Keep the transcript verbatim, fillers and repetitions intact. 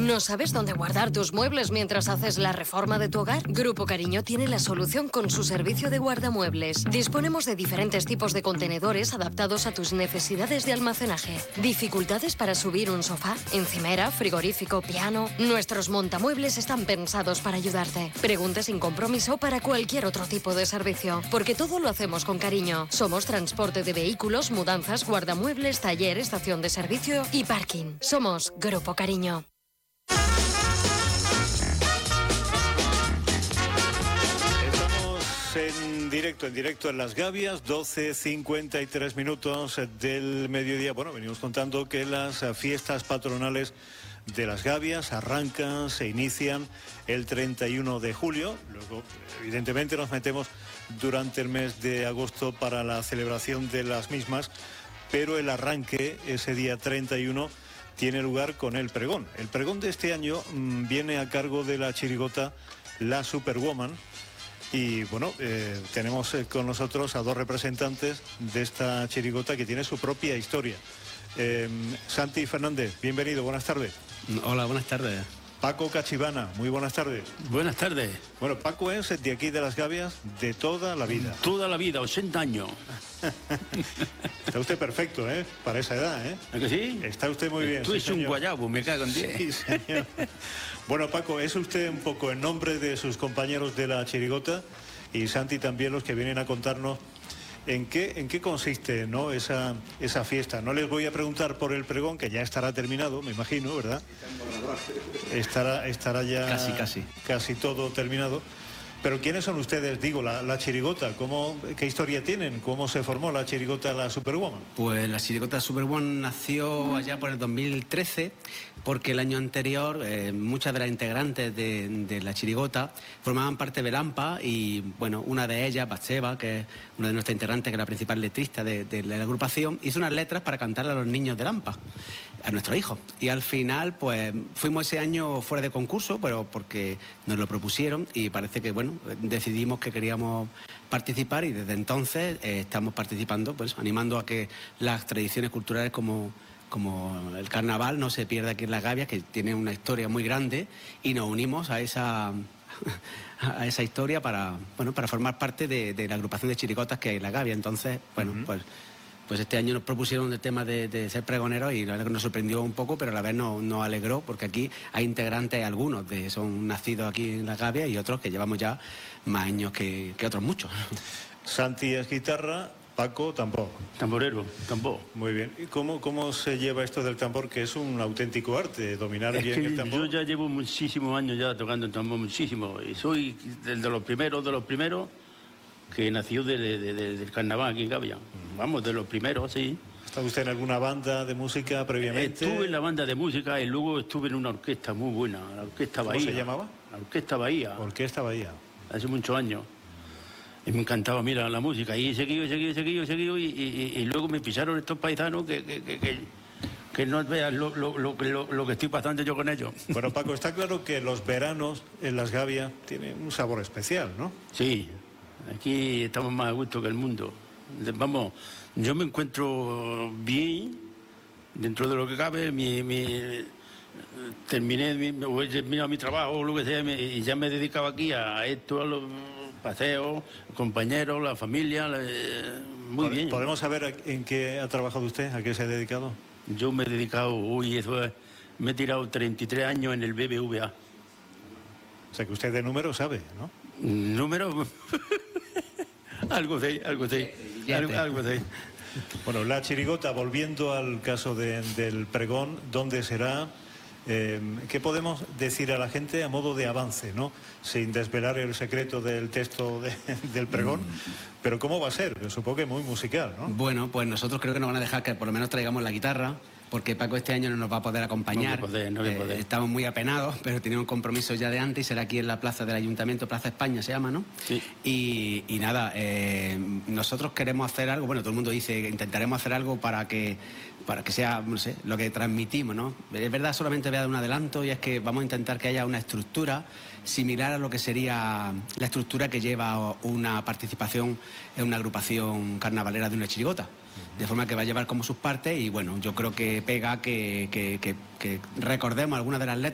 ¿No sabes dónde guardar tus muebles mientras haces la reforma de tu hogar? Grupo Cariño tiene la solución con su servicio de guardamuebles. Disponemos de diferentes tipos de contenedores adaptados a tus necesidades de almacenaje. ¿Dificultades para subir un sofá, encimera, frigorífico, piano? Nuestros montamuebles están pensados para ayudarte. Pregunte sin compromiso para cualquier otro tipo de servicio, porque todo lo hacemos con cariño. Somos transporte de vehículos, mudanzas, guardamuebles, taller, estación de servicio y parking. Somos Grupo Cariño. En directo, en directo en Las Gavias, doce cincuenta y tres minutos del mediodía. Bueno, venimos contando que las fiestas patronales de Las Gavias arrancan, se inician el treinta y uno de julio. Luego, evidentemente, nos metemos durante el mes de agosto para la celebración de las mismas, pero el arranque, ese día treinta y uno, tiene lugar con el pregón. El pregón de este año mmm, viene a cargo de la chirigota La Superwoman. Y bueno, eh, tenemos eh, con nosotros a dos representantes de esta chirigota que tiene su propia historia. Eh, Santi Fernández, bienvenido, buenas tardes. Hola, buenas tardes. Paco Cachivana, muy buenas tardes. Buenas tardes. Bueno, Paco es de aquí de Las Gavias de toda la vida. Toda la vida, ochenta años. Está usted perfecto, ¿eh? Para esa edad, ¿eh? ¿A que sí? Está usted muy bien. Tú sí, eres un guayabo, me cago en diez. Sí, señor. Bueno, Paco, es usted un poco en nombre de sus compañeros de la chirigota y Santi también los que vienen a contarnos en qué, en qué consiste, ¿no? esa, esa fiesta. No les voy a preguntar por el pregón, que ya estará terminado, me imagino, ¿verdad? Estará, estará ya casi, casi. casi todo terminado. Pero ¿quiénes son ustedes? Digo, la, la chirigota, ¿cómo, ¿qué historia tienen? ¿Cómo se formó la chirigota La Superwoman? Pues la chirigota Superwoman nació allá por el dos mil trece, porque el año anterior eh, muchas de las integrantes de, de la chirigota formaban parte de Lampa y, bueno, una de ellas, Batseba, que es una de nuestras integrantes, que es la principal letrista de, de la agrupación, hizo unas letras para cantarle a los niños de Lampa, a nuestros hijos. Y al final, pues, fuimos ese año fuera de concurso, pero porque nos lo propusieron y parece que, bueno, decidimos que queríamos participar y desde entonces eh, estamos participando, pues, animando a que las tradiciones culturales como... como el carnaval no se pierda aquí en Las Gavias, que tiene una historia muy grande, y nos unimos a esa a esa historia para, bueno, para formar parte de, de la agrupación de chirigotas que hay en Las Gavias. Entonces, bueno, uh-huh. pues, pues este año nos propusieron el tema de, de ser pregoneros y la verdad que nos sorprendió un poco, pero a la vez nos, nos alegró, porque aquí hay integrantes, algunos de son nacidos aquí en Las Gavias y otros que llevamos ya más años que, que otros muchos. Santi es guitarra, Paco, tambor. Tamborero, tambor. Muy bien. ¿Y cómo, cómo se lleva esto del tambor, que es un auténtico arte, dominar es bien que el tambor? Yo ya llevo muchísimos años ya tocando el tambor, muchísimo. Y soy el de los primeros, de los primeros que nació de, de, de, del carnaval aquí en Gavia. Uh-huh. Vamos, de los primeros, sí. ¿Está usted en alguna banda de música previamente? Estuve en la banda de música y luego estuve en una orquesta muy buena, la Orquesta Bahía. ¿Cómo se llamaba? La Orquesta Bahía. Orquesta Bahía. Hace muchos años. Y me encantaba, mira, la música. Y seguido, seguido, seguido, seguido. Y, y, y luego me pisaron estos paisanos que, que, que, que, que no veas lo, lo, lo, lo, lo que estoy pasando yo con ellos. Bueno, Paco, está claro que los veranos en Las Gavias tienen un sabor especial, ¿no? Sí, aquí estamos más a gusto que el mundo. Vamos, yo me encuentro bien, dentro de lo que cabe, mi... mi terminé mi, he terminado mi trabajo, lo que sea, y ya me he dedicado aquí a esto, a los paseos, compañeros, la familia, eh, muy bien. ¿Podemos saber en qué ha trabajado usted? ¿A qué se ha dedicado? Yo me he dedicado, uy, eso es, me he tirado treinta y tres años en el B B V A. O sea, que usted de número sabe, ¿no? ¿Número? algo sé, algo sé, algo, algo sé. Bueno, la chirigota, volviendo al caso de, del pregón, ¿dónde será? Eh, ¿Qué podemos decir a la gente a modo de avance, ¿no? Sin desvelar el secreto del texto de, del pregón, mm. pero ¿cómo va a ser? Yo supongo que muy musical, ¿no? Bueno, pues nosotros creo que nos van a dejar que por lo menos traigamos la guitarra, porque Paco este año no nos va a poder acompañar. No poder, no eh, poder. Estamos muy apenados, pero tenía un compromiso ya de antes y será aquí en la plaza del Ayuntamiento, Plaza España se llama, ¿no? Sí. Y, y nada, eh, nosotros queremos hacer algo, bueno, todo el mundo dice que intentaremos hacer algo para que para que sea, no sé, lo que transmitimos, ¿no? Es verdad, solamente voy a dar un adelanto, y es que vamos a intentar que haya una estructura similar a lo que sería la estructura que lleva una participación en una agrupación carnavalera de una chirigota. De forma que va a llevar como sus partes y, bueno, yo creo que pega que, que, que, que recordemos algunas de las letras